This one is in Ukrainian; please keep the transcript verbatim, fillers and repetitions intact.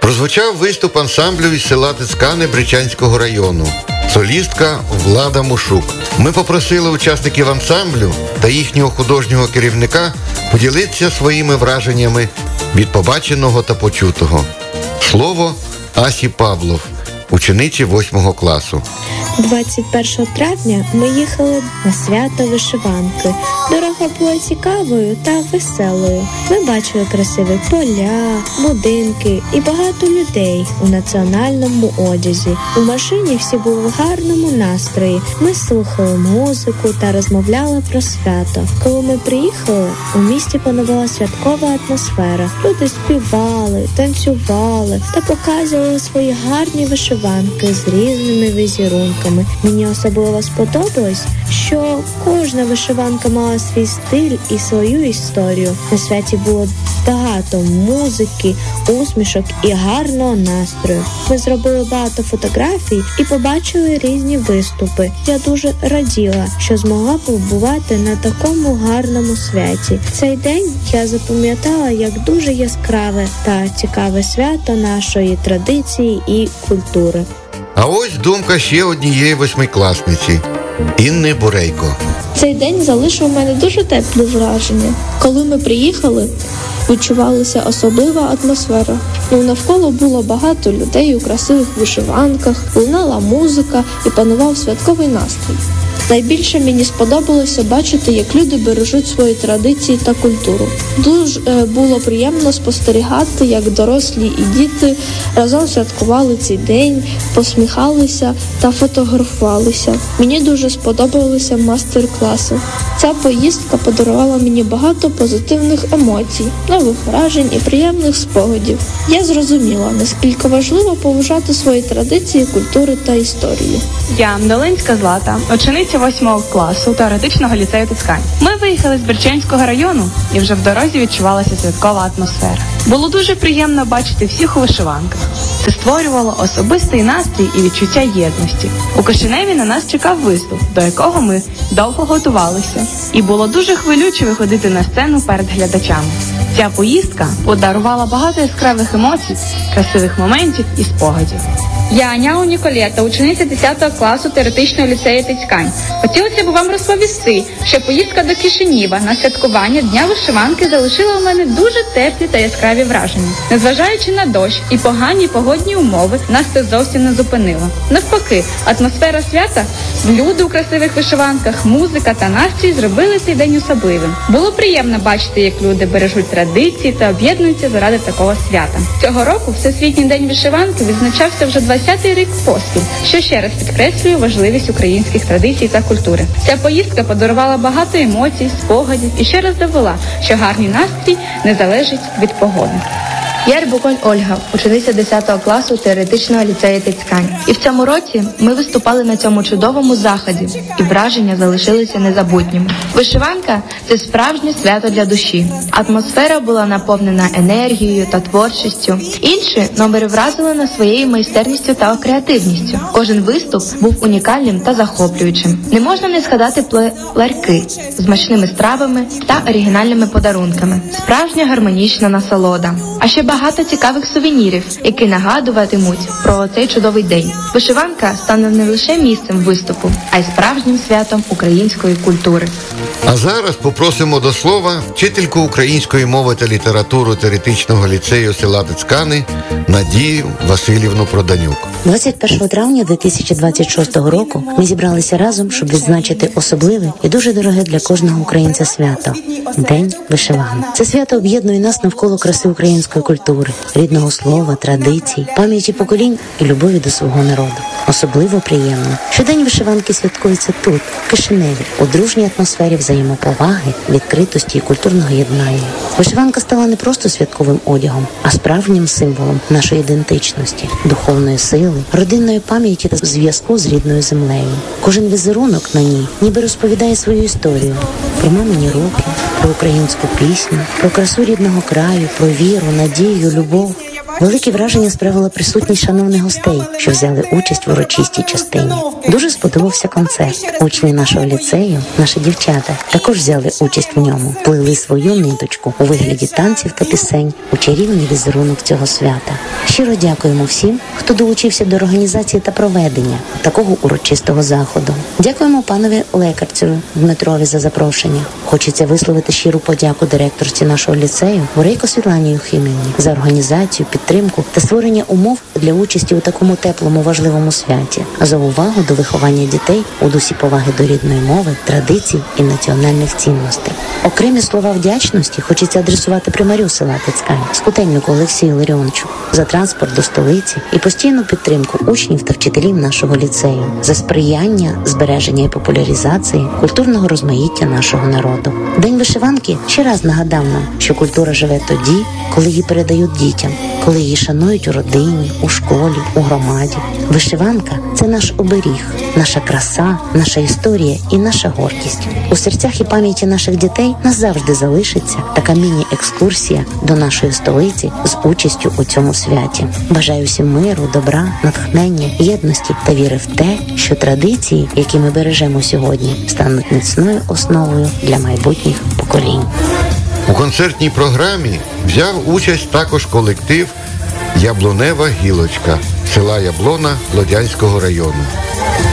Прозвучав виступ ансамблю із села Тицкани Бричанського району. Солістка Влада Мушук. Ми попросили учасників ансамблю та їхнього художнього керівника поділитися своїми враженнями від побаченого та почутого. Слово Асі Павлов, учениці восьмого класу. двадцять першого травня ми їхали на свято вишиванки. Дорога була цікавою та веселою. Ми бачили красиві поля, будинки і багато людей у національному одязі. У машині всі були в гарному настрої. Ми слухали музику та розмовляли про свято. Коли ми приїхали, у місті панувала святкова атмосфера. Люди співали, танцювали та показували свої гарні вишиванки з різними візерунками. Мені особливо сподобалось, що кожна вишиванка мала свій стиль і свою історію. На святі було багато музики, усмішок і гарного настрою. Ми зробили багато фотографій і побачили різні виступи. Я дуже раділа, що змогла побувати на такому гарному святі. Цей день я запам'ятала як дуже яскраве та цікаве свято нашої традиції і культури. А ось думка ще однієї восьмикласниці – Інни Бурейко. Цей день залишив у мене дуже теплі враження. Коли ми приїхали, відчувалася особлива атмосфера. Ну, навколо було багато людей у красивих вишиванках, лунала музика і панував святковий настрій. Найбільше мені сподобалося бачити, як люди бережуть свої традиції та культуру. Дуже е, було приємно спостерігати, як дорослі і діти разом святкували цей день, посміхалися та фотографувалися. Мені дуже сподобалися мастер-класи. Ця поїздка подарувала мені багато позитивних емоцій, нових вражень і приємних спогадів. Я зрозуміла, наскільки важливо поважати свої традиції, культури та історію. Я Долинська Злата, учениця восьмого класу теоретичного ліцею Тицкань. Ми виїхали з Берчанського району і вже в дорозі відчувалася святкова атмосфера. Було дуже приємно бачити всіх у вишиванках. Це створювало особистий настрій і відчуття єдності. У Кишиневі на нас чекав виступ, до якого ми довго готувалися. І було дуже хвилююче виходити на сцену перед глядачами. Ця поїздка подарувала багато яскравих емоцій, красивих моментів і спогадів. Я Аня Ніколета, учениця десятого класу теоретичного ліцею Тицкань. Хотілося б вам розповісти, що поїздка до Кишинєва на святкування Дня вишиванки залишила у мене дуже теплі та яскраві враження. Незважаючи на дощ і погані погодні умови, нас це зовсім не зупинило. Навпаки, атмосфера свята, люди у красивих вишиванках, музика та настрій зробили цей день особливим. Було приємно бачити, як люди бережуть традиції та об'єднуються заради такого свята. Цього року Всесвітній день вишиванки відзначався вже двадцятий рік поспіль, що ще раз підкреслює важливість українських традицій та культури. Ця поїздка подарувала багато емоцій, спогадів і ще раз довела, що гарний настрій не залежить від погоди. Я Рибоконь Ольга, учениця десятого класу теоретичного ліцею Тицкань. І в цьому році ми виступали на цьому чудовому заході, і враження залишилися незабутніми. Вишиванка – це справжнє свято для душі. Атмосфера була наповнена енергією та творчістю. Інші номери вразили нас своєю майстерністю та креативністю. Кожен виступ був унікальним та захоплюючим. Не можна не згадати пле- ларьки з смачними стравами та оригінальними подарунками. Справжня гармонічна насолода. А ще багато цікавих сувенірів, які нагадуватимуть про цей чудовий день. Вишиванка стане не лише місцем виступу, а й справжнім святом української культури. А зараз попросимо до слова вчительку української мови та літератури теоретичного ліцею села Тицкани Надію Василівну Проданюк. двадцять першого травня дві тисячі двадцять шостого року ми зібралися разом, щоб відзначити особливе і дуже дороге для кожного українця свято – День вишиванки. Це свято об'єднує нас навколо краси української культури, рідного слова, традицій, пам'яті поколінь і любові до свого народу. Особливо приємно, що День вишиванки святкується тут, в Кишиневі, у дружній атмосфері взаємоповаги, відкритості і культурного єднання. Вишиванка стала не просто святковим одягом, а справжнім символом нашої ідентичності, духовної сили, родинної пам'яті та зв'язку з рідною землею. Кожен візерунок на ній ніби розповідає свою історію про мамині руки, про українську пісню, про красу рідного краю, про віру, надію, любов. Велике враження справила присутність шановних гостей, що взяли участь в урочистій частині. Дуже сподобався концерт. Учні нашого ліцею, наші дівчата, також взяли участь в ньому, плели свою ниточку у вигляді танців та пісень у чарівний візерунок цього свята. Щиро дякуємо всім, хто долучився до організації та проведення такого урочистого заходу. Дякуємо панові лекарцю Дмитрові за запрошення. Хочеться висловити щиру подяку директорці нашого ліцею Горейко Світлані Юхимівні за організацію, підтримку та створення умов для участі у такому теплому важливому святі, за увагу до виховання дітей у дусі поваги до рідної мови, традицій і національних цінностей. Окремі слова вдячності хочеться адресувати примарю села Тицькань, Скутельнику Олексію Ларіоновичу за транспорт до столиці і постійну підтримку учнів та вчителів нашого ліцею, за сприяння збереження і популяризації культурного розмаїття нашого народу. День вишиванки ще раз нагадав нам, що культура живе тоді, коли її передають дітям, коли її шанують у родині, у школі, у громаді. Вишиванка – це наш оберіг, наша краса, наша історія і наша гордість. У серцях і пам'яті наших дітей назавжди залишиться така міні-екскурсія до нашої столиці з участю у цьому святі. Бажаю всім миру, добра, натхнення, єдності та віри в те, що традиції, які ми бережемо сьогодні, стануть міцною основою для майбутніх поколінь. У концертній програмі взяв участь також колектив «Яблунева гілочка» села Яблона Лодянського району.